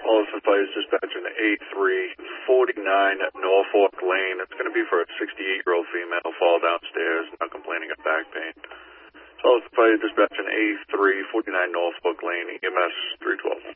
Austin Fire Dispatch in A349 Norfolk Lane. It's going to be for a 68-year-old female, fall downstairs, not complaining of back pain. Austin Fire Dispatch in A349 Norfolk Lane, EMS 312.